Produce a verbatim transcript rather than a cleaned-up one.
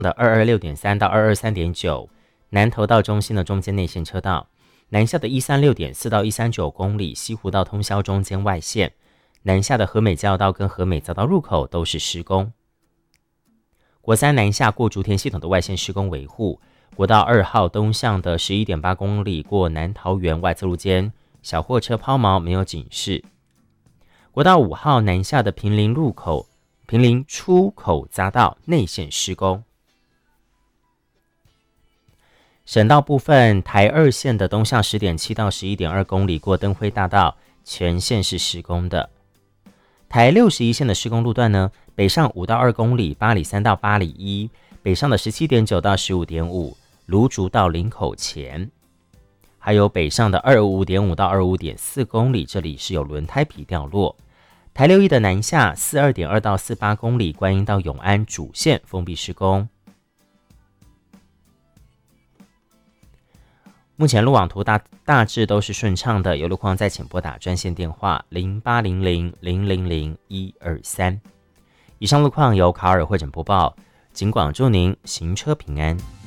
的二二六点三到二二三点九，南投到中心的中间内线车道，南下的一三六点四到一三九公里，西湖到通霄中间外线，南下的和美交道跟和美匝道入口都是施工。国三南下过竹田系统的外线施工维护，国道二号东向的 十一点八公里过南桃园外侧路间，小货车抛锚没有警示。国道五号南下的平林路口、平林出口匝道内线施工。省道部分，台二线的东向 十点七到十一点二公里过灯辉大道，全线是施工的。台六十一线的施工路段呢，北上五到二公里，八里三到八里一，北上的 十七点九到十五点五，芦竹到林口前。还有北上的二十五点五到二十五点四公里，这里是有轮胎皮掉落。台六一的南下四十二点二到四十八公里，观音到永安主线封闭施工。目前路网图 大, 大致都是顺畅的，有路况再请拨打专线电话零八零零零零零一二三。以上路况由卡尔会诊播报，警广祝您行车平安。